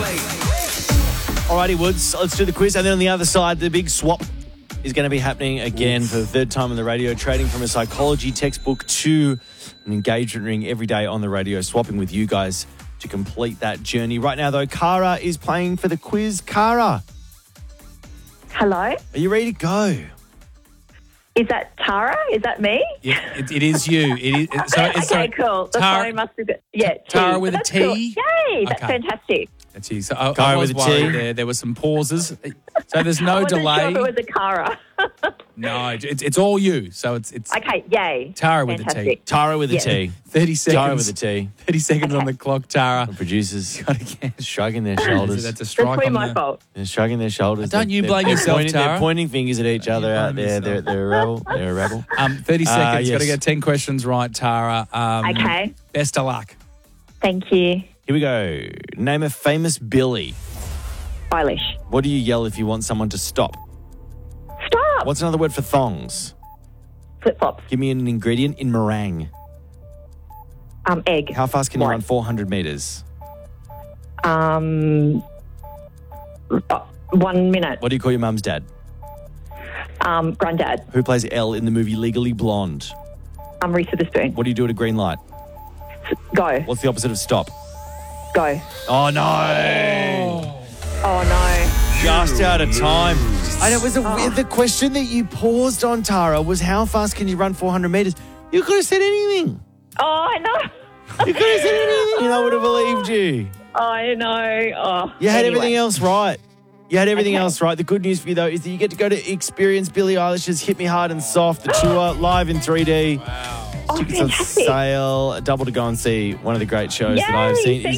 Alrighty, Woods, let's do the quiz. And then on the other side, the big swap is going to be happening again for the third time on the radio, trading from a psychology textbook to an engagement ring every day on the radio, swapping with you guys to complete that journey. Right now, though, Cara is playing for the quiz. Cara, Hello? are you ready to go? Is that Tara? Is that me? Yeah, it is you. Okay, cool. The Tara, phone must have been... Yeah, Tara T. with a That's T? cool. Yay, that's Okay. fantastic. That's you. So I Go was with a T. worried there were some pauses. So there's I no wasn't delay. sure if it was a Cara. No, it's all you. So it's Okay, yay. Tara with a T. Fantastic. Tara with a Yes. T. 30 Tara with seconds. a T. 30 seconds on the clock, Tara. The producers Gotta guess. shrugging their shoulders. That's a That's strike probably on my the... fault. They're shrugging their shoulders. Don't you They're blame yourself, pointing, Tara. They're pointing fingers at each other out blame there. yourself. They're a rebel. They're a rebel. 30 seconds. yes. Got to get 10 questions right, Tara. Okay. Best of luck. Thank you. Here we go. Name a famous Billy. Eilish. What do you yell if you want someone to stop? Stop. What's another word for thongs? Flip-flops. Give me an ingredient in meringue. Egg. How fast can you One. run 400 metres? 1 minute. What do you call your mum's dad? Granddad. Who plays Elle in the movie Legally Blonde? Reese Witherspoon. What do you do at a green light? Go. What's the opposite of stop? Go. Oh, no. Oh, no. Just out of time. And it was the question that you paused on, Tara, was how fast can you run 400 metres? You could have said anything. Oh, I know. You could have said anything and I would have believed you. I know. Oh, You had anyway. everything else right. You had everything Okay. else right. The good news for you, though, is that you get to go to experience Billie Eilish's Hit Me Hard and Soft, the tour, live in 3D. Oh, Tickets on fantastic. sale. Double to go and see one of the great shows that I've Yay, seen. thank